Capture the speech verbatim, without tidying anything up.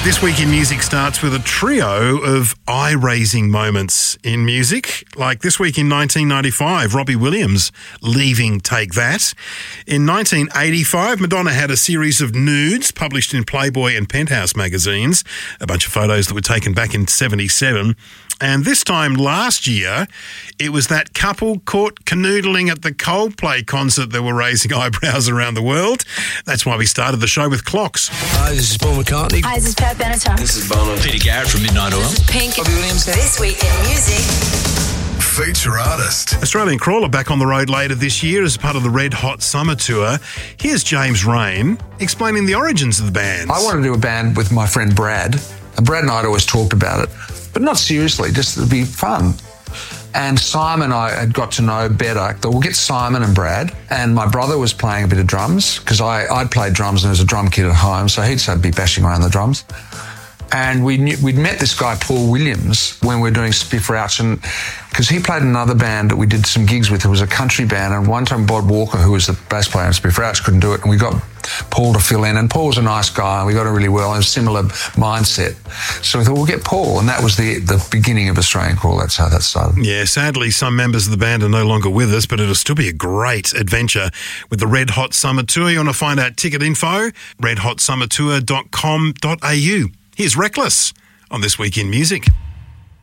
This Week in Music starts with a trio of eye-raising moments in music. Like this week in nineteen ninety-five, Robbie Williams leaving Take That. In nineteen eighty-five, Madonna had a series of nudes published in Playboy and Penthouse magazines, a bunch of photos that were taken back in seventy-seven. And this time last year, it was that couple caught canoodling at the Coldplay concert that were raising eyebrows around the world. That's why we started the show with Clocks. Hi, this is Paul McCartney. Hi, this is Pat Benatar. This is Bono. Peter Garrett from Midnight Oil. This is Pink. Robbie Williams. This Week in Music. Feature artist. Australian Crawler back on the road later this year as part of the Red Hot Summer Tour. Here's James Rain explaining the origins of the band. I wanted to do a band with my friend Brad. And Brad and I had always talked about it, but not seriously, just to be fun. And Simon I had got to know better. We'll get Simon and Brad. And my brother was playing a bit of drums because I I'd played drums and there was a drum kit at home, so he'd be bashing around the drums. And we knew, we'd met this guy, Paul Williams, when we were doing Spiff Rouch, and because he played in another band that we did some gigs with. It was a country band, and one time Bod Walker, who was the bass player in Spiff Rouch, couldn't do it, and we got Paul to fill in. And Paul was a nice guy, and we got on really well, and a similar mindset. So we thought, we'll get Paul, and that was the, the beginning of Australian Crawl. That's how that started. Yeah, sadly, some members of the band are no longer with us, but it'll still be a great adventure with the Red Hot Summer Tour. You want to find out ticket info? red hot summer tour dot com dot a u. Here's Reckless on This Week in Music.